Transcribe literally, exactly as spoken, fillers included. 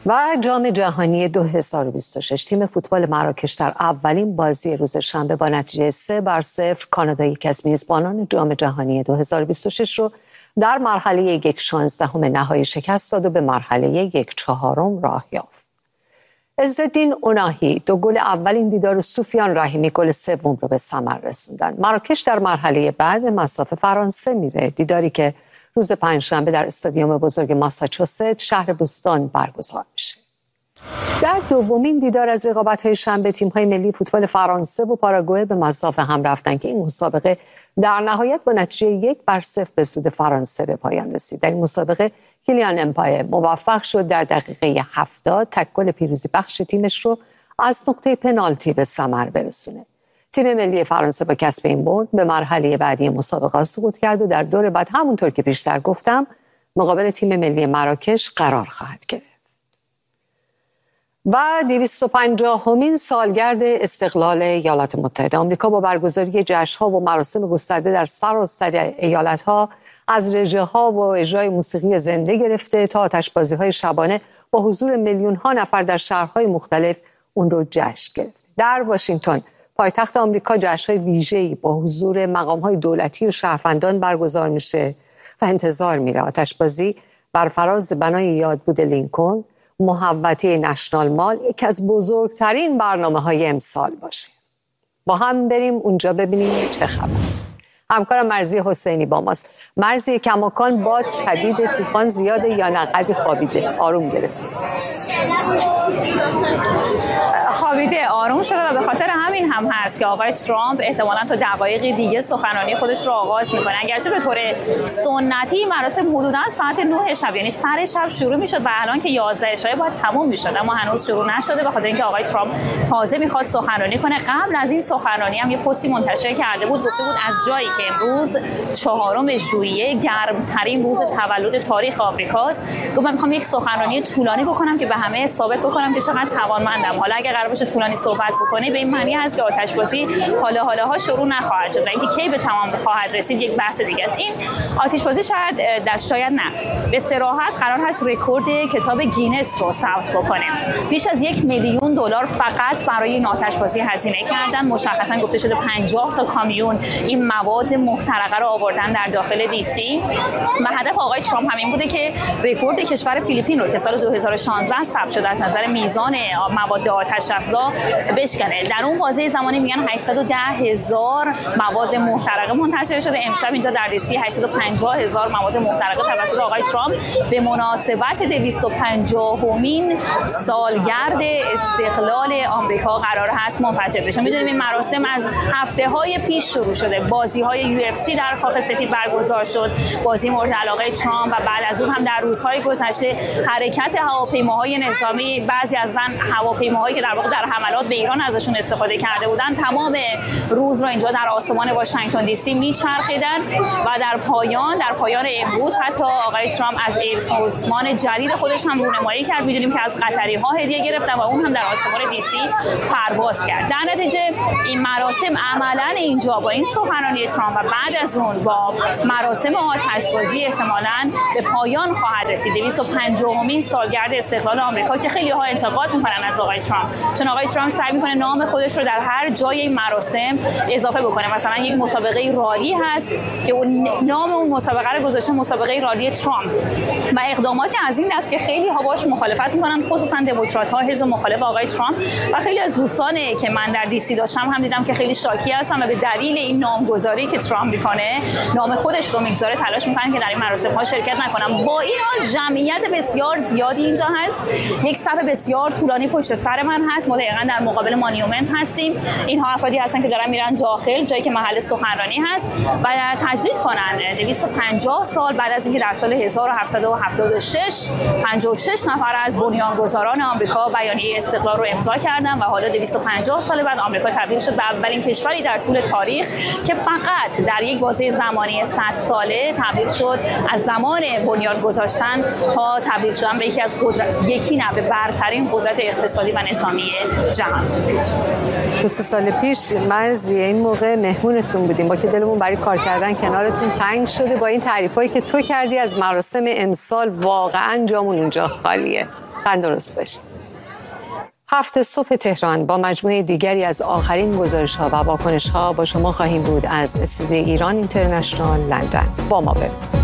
و جام جهانی دو هزار و بیست و شش تیم فوتبال مراکش در اولین بازی روز شنبه با نتیجه سه بر صفر کانادا، یکی از میزبانان جام جهانی دو هزار و بیست و شش رو در مرحله یک شانزدهم نهایی شکست داد و به مرحله یک چهارم راه یافت. عزالدین اوناهی دو گل اول این دیدار و سفیان رحیمی گل سوم رو به ثمر رسوندن. مراکش در مرحله بعد مسافت فرانسه میره، دیداری که روز پنجشنبه در استادیوم بزرگ ماساچوست شهر بوستون برگزار میشه. در دومین دیدار از رقابت‌های شنبه تیم‌های ملی فوتبال فرانسه و پاراگوئه به مصاف هم رفتن که این مسابقه در نهایت با نتیجه یک بر صفر به سود فرانسه به پایان رسید. در این مسابقه کیلیان امباپه موفق شد در دقیقه هفتاد تک گل پیروزی بخش تیمش رو از نقطه پنالتی به ثمر برسونه. تیم ملی فرانسه با کسب این برد به مرحله بعدی مسابقه سقوط کرد و در دور بعد همونطور که پیشتر گفتم مقابل تیم ملی مراکش قرار خواهد گرفت. و دویست و پنجاهمین سالگرد استقلال ایالات متحده آمریکا با برگزاری جشن‌ها و مراسم گسترده در سراسر ایالت‌ها از رژه‌ها و اجرای موسیقی زنده گرفته تا آتش‌بازی‌های شبانه با حضور میلیون‌ها نفر در شهرهای مختلف اون رو جشن گرفت. در واشنگتن پایتخت آمریکا جشن‌های ویژه‌ای با حضور مقام‌های دولتی و شهروندان برگزار میشه و انتظار میره آتش‌بازی بر فراز بنای یادبود لینکلن، محوطه نشنال مال، یکی از بزرگترین برنامه‌های امسال باشه. با هم بریم اونجا ببینیم چه خبر. همکارم مرضیه حسینی با ماست. مرضیه، کماکان باد شدید، طوفان زیاده یا نه قدری خوابیده، آروم گرفته؟ خوابیده، آروم شده و به خاطر همین هم هست که آقای ترامپ احتمالاً تا دقایقی دیگه سخنرانی خودش رو آغاز میکنه. اگرچه به طور سنتی مراسم حدوداً ساعت نه شب یعنی سر شب شروع میشد و الان که یازده شب باید تموم میشد، اما هنوز شروع نشده به خاطر اینکه آقای ترامپ تازه میخواد سخنرانی کنه. قبل از این سخنرانی هم یه پستی منتشر کرده بود، گفته بود از جایی که امروز چهارم ژوئیه گرمترین روز تولد تاریخ آمریکاست، گفت من میخوام یک سخنرانی طولانی بکنم که به همه ثابت بکنم که چقدر توانمندم. حالا اگه قرار باشه طولانی صحبت بکنه به این معنی هست که آتش‌بازی حالا حالا ها شروع نخواهد شد و اینکه کی به تمام خواهد رسید یک بحث دیگه است. این آتش‌بازی شاید در شاید نه به صراحت قرار هست رکورد کتاب گینس رو ثبت بکنه. بیش از یک میلیون دلار فقط برای این آتش‌بازی هزینه کردن. مشخصا گفته شده پنجاه تا کامیون این مواد محترقه رو آوردن در داخل دی سی و هدف آقای ترامپ همین بوده که رکورد کشور فیلیپین رو که سال دو هزار و شانزده ثبت شده از نظر میزان مواد آتش افزا بشکنه. در اون بازه زمانی میگن هشتصد و ده هزار مواد محترقه منتشر شده. امشب اینجا در دی سی هشتصد و پنجاه هزار مواد محترقه توسط آقای ترامپ به مناسبت دویست و پنجاهمین سالگرد استقلال آمریکا قرار هست منفجر بشه. میدونیم این مراسم از هفته‌های پیش شروع شده. بازی‌های یو اف سی در خاک سفید برگزار شد، بازی مورد علاقه ترامپ، و بعد از اون هم در روزهای گذشته حرکت هواپیماهای نظامی، بعضی از آن هواپیماهایی که در واقع در حملات به ایران ازشون استفاده کرده بودن، تمام روز رو اینجا در آسمان واشنگتن دی سی میچرخیدن و در پایان در پایان امروز حتی آقای ترامپ از ایرفورسمان جدید خودش هم رونمایی کرد. میدونیم که از قطری‌ها هدیه گرفتن و اون هم در آسمان دی سی پرواز کرد. در نتیجه این مراسم عملاً اینجا با این سخنرانی ترامپ و بعد از اون با مراسم آتش‌بازی احتمالاً به پایان خواهد رسید. دویست و پنجاهمین سالگرد استقلال آمریکا که خیلی ها انتقاد میکنن از آقای ترامپ، چون آقای ترامپ سعی میکنه نام خودش رو در هر جای این مراسم اضافه بکنه. مثلا یک مسابقه رالی هست که اون نام اون مسابقه رو گذاشته مسابقه رالی ترامپ و اقداماتی از این دست که خیلی ها باش مخالفت میکنن، خصوصا دموکرات ها، حزب مخالف آقای ترامپ. و خیلی از دوستانی که من در دی سی داشتم هم دیدم که خیلی شاکی هستن و به دلیل این نامگذاری که ترامپ میکنه، نام خودش رو میگذاره، تلاش میکنن که در این مراسم ها شرکت نکنن. با این حال جمعیت بسیار زیادی اینجا هست، یک صف بسیار طولانی پشت سر من هست. ما دقیقاً در مقابل مانیومنت هستیم. اینها افرادی هستن که دارن میرن داخل، جایی که محل سخنرانی هست و تجدید کنن دویست و پنجاه سال بعد از اینکه در سال هزار و هفتصد و هفتاد و شش پنجاه و شش نفر از بنیانگذاران آمریکا بیانیه استقلال رو امضا کردن و حالا دویست و پنجاه سال بعد آمریکا تبدیل شد به اولین کشوری در طول تاریخ که فقط در یک بازه زمانی صد ساله تبدیل شد از زمان بنیان گذاشتن تا تبدیل شدن به یکی از قدرت یکی نه به برترین قدرت اقتصادی و نظامی جهان. دو سال پیش مرضیه این موقع مهمونتون بودیم، با که دلمون برای کار کردن کنارتون تنگ شده. با این تعریفایی که تو کردی از مراسم امسال واقعا جامون اونجا خالیه. تندرست باشید. هفت صبح تهران با مجموعه دیگری از آخرین گزارش‌ها و واکنش‌ها با شما خواهیم بود از استودیوی ایران اینترنشنال لندن. با ما بمونید.